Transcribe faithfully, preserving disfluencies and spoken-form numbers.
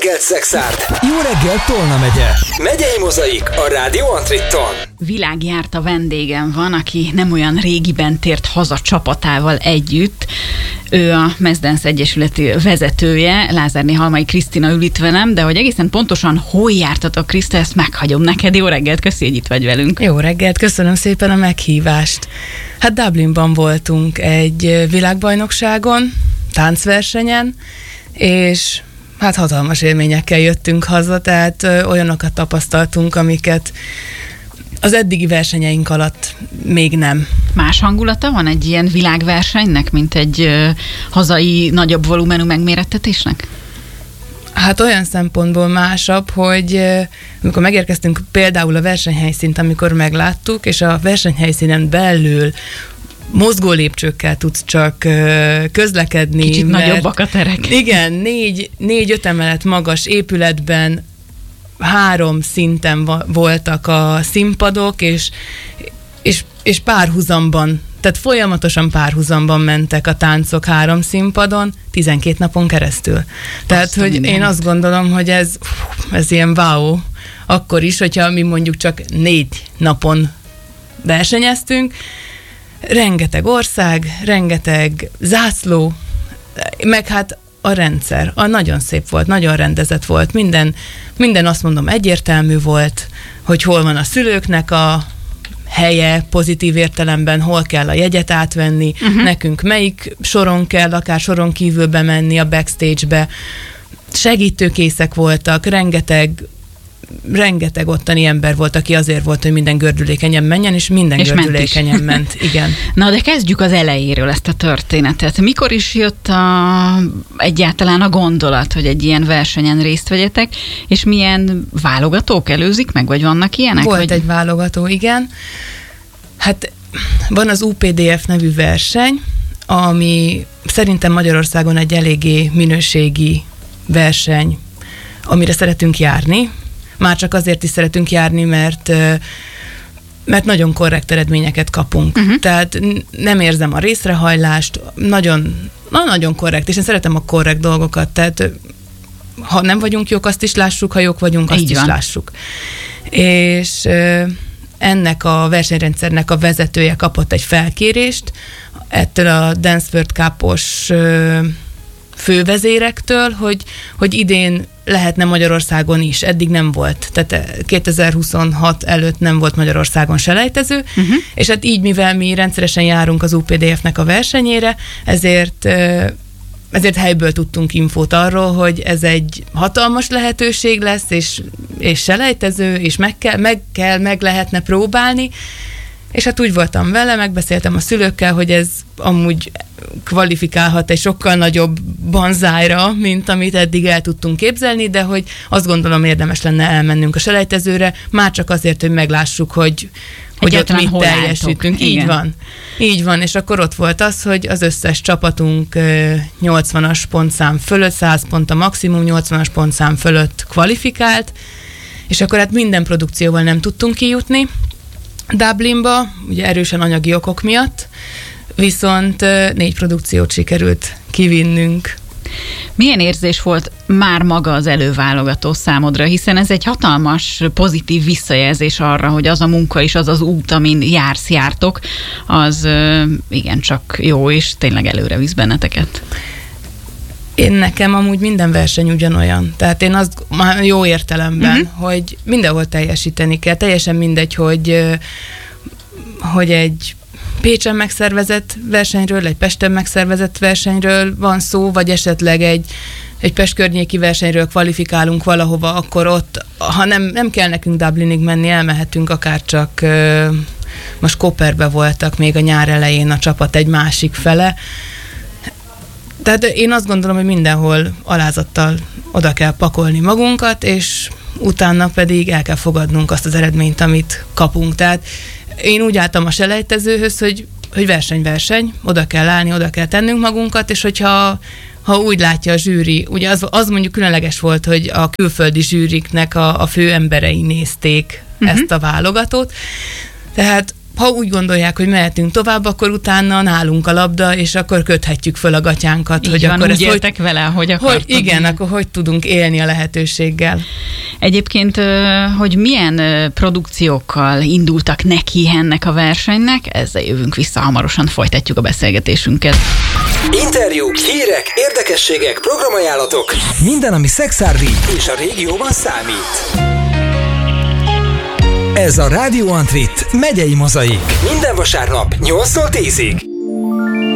reggelt, Szexárd! Jó reggelt, Tolna megye! Megyei Mozaik a Rádió Antritton. Világjárta vendégem van, aki nem olyan régiben tért haza csapatával együtt. Ő a Messdance Egyesületi vezetője, Lázárné Halmai Krisztina ül itt velem, de hogy egészen pontosan hol jártatok, Kriszta, ezt meghagyom neked. Jó reggelt, köszi, hogy itt vagy velünk. Jó reggelt, köszönöm szépen a meghívást. Hát Dublinban voltunk egy világbajnokságon, táncversenyen, és hát hatalmas élményekkel jöttünk haza, tehát ö, olyanokat tapasztaltunk, amiket az eddigi versenyeink alatt még nem. Más hangulata van egy ilyen világversenynek, mint egy ö, hazai nagyobb volumenű megmérettetésnek? Hát olyan szempontból másabb, hogy ö, amikor megérkeztünk például a versenyhelyszínt, amikor megláttuk, és a versenyhelyszínen belül mozgó lépcsőkkel tudsz csak uh, közlekedni. Kicsit mert, nagyobbak a terek. Igen, négy, négy-öt emelet magas épületben három szinten va- voltak a színpadok, és, és, és párhuzamban, tehát folyamatosan párhuzamban mentek a táncok három színpadon, tizenkét napon keresztül. Tehát, azt hogy én azt gondolom, hogy ez, ez ilyen wow, akkor is, hogyha mi mondjuk csak négy napon versenyeztünk, rengeteg ország, rengeteg zászló, meg hát a rendszer, a nagyon szép volt, nagyon rendezett volt, minden, minden azt mondom egyértelmű volt, hogy hol van a szülőknek a helye pozitív értelemben, hol kell a jegyet átvenni, uh-huh. nekünk melyik soron kell, akár soron kívül bemenni a backstage-be, segítőkészek voltak, rengeteg rengeteg ottani ember volt, aki azért volt, hogy minden gördülékenyen menjen, és minden és gördülékenyen ment, ment, igen. Na, de kezdjük az elejéről ezt a történetet. Mikor is jött a, egyáltalán a gondolat, hogy egy ilyen versenyen részt vegyetek, és milyen válogatók előzik meg, vagy vannak ilyenek? Volt vagy... egy válogató, igen. Hát van az u pé dé ef nevű verseny, ami szerintem Magyarországon egy eléggé minőségi verseny, amire szeretünk járni. Már csak azért is szeretünk járni, mert, mert nagyon korrekt eredményeket kapunk. Uh-huh. Tehát nem érzem a részrehajlást, nagyon, nagyon korrekt, és én szeretem a korrekt dolgokat, tehát ha nem vagyunk jók, azt is lássuk, ha jók vagyunk, azt Így is van. lássuk. És ennek a versenyrendszernek a vezetője kapott egy felkérést ettől a Dance World Cup-os fővezérektől, hogy, hogy idén lehetne Magyarországon is. Eddig nem volt. Tehát kétezer-huszonhat előtt nem volt Magyarországon selejtező, uh-huh. és hát így, mivel mi rendszeresen járunk az u pé dé ef-nek a versenyére, ezért, ezért helyből tudtunk infót arról, hogy ez egy hatalmas lehetőség lesz, és, és selejtező, és meg kell, meg kell, meg lehetne próbálni, és hát úgy voltam vele, megbeszéltem a szülőkkel, hogy ez amúgy kvalifikálhat egy sokkal nagyobb banzájra, mint amit eddig el tudtunk képzelni, de hogy azt gondolom érdemes lenne elmennünk a selejtezőre, már csak azért, hogy meglássuk, hogy, hogy ott mit teljesítünk. Így Igen. van. Így van, és akkor ott volt az, hogy az összes csapatunk nyolcvanas pontszám fölött, száz pont a maximum, nyolcvanas pontszám fölött kvalifikált, és akkor hát minden produkcióval nem tudtunk kijutni Dublinba, ugye erősen anyagi okok miatt, viszont négy produkciót sikerült kivinnünk. Milyen érzés volt már maga az előválogató számodra, hiszen ez egy hatalmas pozitív visszajelzés arra, hogy az a munka és az az út, amin jársz, jártok, az igencsak jó, és tényleg előre visz benneteket. Én nekem amúgy minden verseny ugyanolyan. Tehát én azt már jó értelemben, uh-huh. hogy mindenhol teljesíteni kell. Teljesen mindegy, hogy, hogy egy Pécsen megszervezett versenyről, egy Pesten megszervezett versenyről van szó, vagy esetleg egy, egy Pest környéki versenyről kvalifikálunk valahova, akkor ott, ha nem, nem kell nekünk Dublinig menni, elmehetünk akár csak, most Koperbe voltak még a nyár elején a csapat egy másik fele. Tehát én azt gondolom, hogy mindenhol alázattal oda kell pakolni magunkat, és utána pedig el kell fogadnunk azt az eredményt, amit kapunk. Tehát én úgy álltam a selejtezőhöz, hogy, hogy verseny-verseny, oda kell állni, oda kell tennünk magunkat, és hogyha ha úgy látja a zsűri, ugye az, az mondjuk különleges volt, hogy a külföldi zsűriknek a, a fő emberei nézték uh-huh. ezt a válogatót, tehát ha úgy gondolják, hogy mehetünk tovább, akkor utána nálunk a labda, és akkor köthetjük föl a gatyánkat. Így hogy van, akkor úgy ezt éltek hogy, vele, hogy akartad. hogy igen, akkor hogy tudunk élni a lehetőséggel. Egyébként, hogy milyen produkciókkal indultak neki ennek a versenynek, ezzel jövünk vissza, hamarosan folytatjuk a beszélgetésünket. Interjúk, hírek, érdekességek, programajánlatok. Minden, ami szexárdi és a régióban számít. Ez a Rádió Antrit megyei mozaik. Minden vasárnap nyolctól tízig.